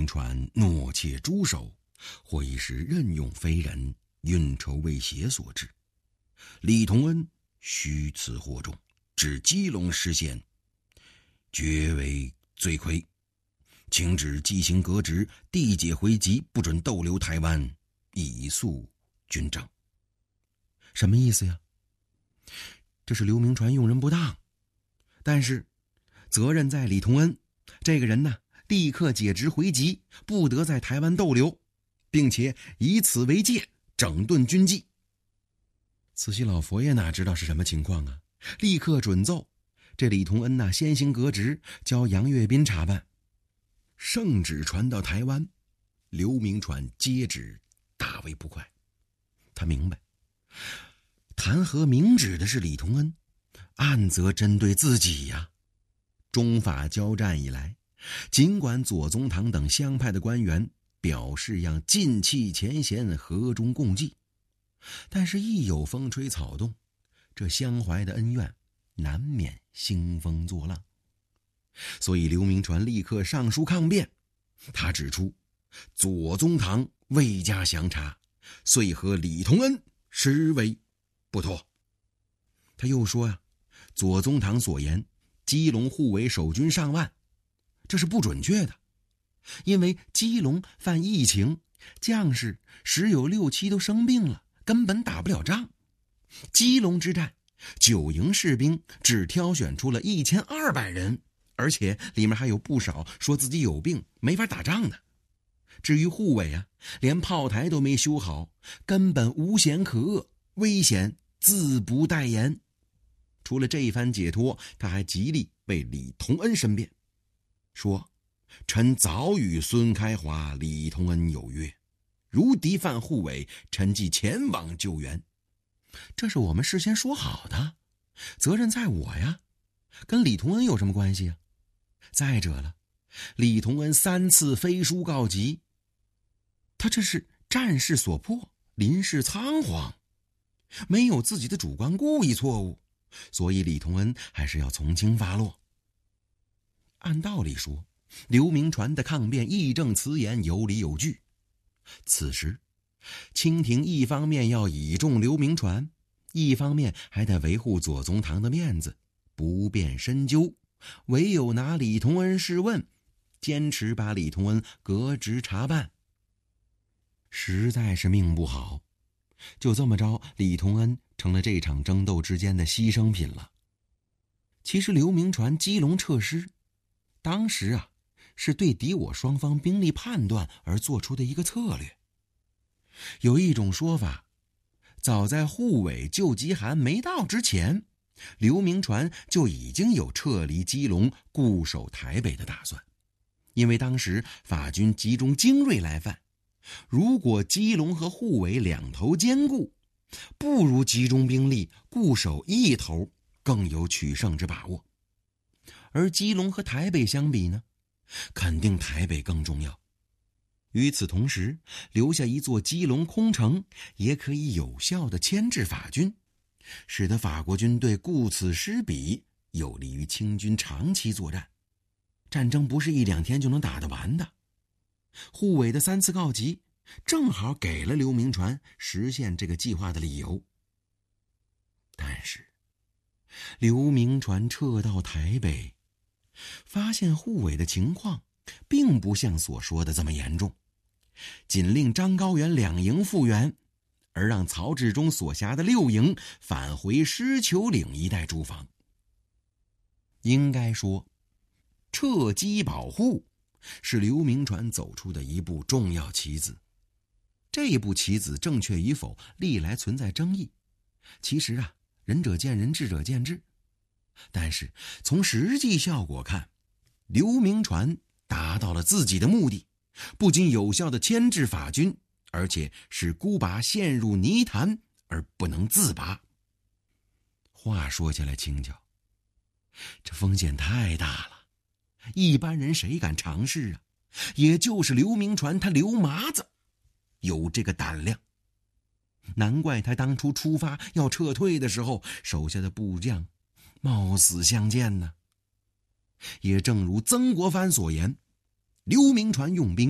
铭传懦怯猪手，或亦是任用非人，运筹未协所致。李同恩虚辞惑众，至基隆失陷，绝为罪魁，请旨即行革职，递解回籍，不准逗留台湾，以肃军政。什么意思呀？这是刘铭传用人不当，但是责任在李同恩这个人呢，立刻解职回籍，不得在台湾逗留，并且以此为戒，整顿军纪。慈禧老佛爷哪知道是什么情况啊？立刻准奏，这李同恩先行革职，交杨岳斌查办。圣旨传到台湾，刘铭传接旨大为不快。他明白，弹劾明旨的是李同恩，暗责针对自己呀。中法交战以来，尽管左宗棠等湘派的官员表示要尽弃前嫌，和衷共济，但是一有风吹草动，这相怀的恩怨难免兴风作浪。所以刘铭传立刻上书抗辩，他指出左宗棠未加详查，遂和李同恩实为不妥。他又说左宗棠所言基隆护卫守军上万，这是不准确的，因为基隆犯疫情，将士10有6、7都生病了，根本打不了仗。基隆之战9营士兵只挑选出了1200人，而且里面还有不少说自己有病没法打仗的。至于护卫连炮台都没修好，根本无险可遏，危险自不待言。除了这一番解脱，他还极力为李同恩申辩，说臣早与孙开华、李同恩有约，如敌犯护卫，臣即前往救援。这是我们事先说好的，责任在我呀，跟李同恩有什么关系啊？再者了，李同恩3次飞书告急，他这是战事所迫，临事仓皇，没有自己的主观故意错误，所以李同恩还是要从轻发落。按道理说，刘铭传的抗辩义正辞严，有理有据。此时清廷一方面要倚重刘铭传，一方面还得维护左宗棠的面子，不便深究，唯有拿李同恩试问，坚持把李同恩革职查办。实在是命不好，就这么着，李同恩成了这场争斗之间的牺牲品了。其实刘铭传基隆撤师，当时是对敌我双方兵力判断而做出的一个策略。有一种说法，早在护卫救急函没到之前，刘铭传就已经有撤离基隆固守台北的打算。因为当时法军集中精锐来犯，如果基隆和护卫两头兼顾，不如集中兵力固守一头更有取胜之把握。而基隆和台北相比呢，肯定台北更重要。与此同时，留下一座基隆空城，也可以有效地牵制法军，使得法国军队顾此失彼，有利于清军长期作战。战争不是1、2天就能打得完的。护卫的3次告急，正好给了刘铭传实现这个计划的理由。但是刘铭传撤到台北，发现护卫的情况并不像所说的这么严重，仅令张高原2营复员，而让曹志忠所辖的6营返回狮球岭一带驻防。应该说，撤击保护是刘铭传走出的一步重要棋子。这一步棋子正确与否，历来存在争议。其实仁者见仁，智者见智。但是从实际效果看，刘铭传达到了自己的目的，不仅有效地牵制法军，而且使孤拔陷入泥潭而不能自拔。话说起来轻巧，这风险太大了，一般人谁敢尝试啊？也就是刘铭传他刘麻子有这个胆量。难怪他当初出发要撤退的时候，手下的部将冒死相见呢。也正如曾国藩所言，刘铭传用兵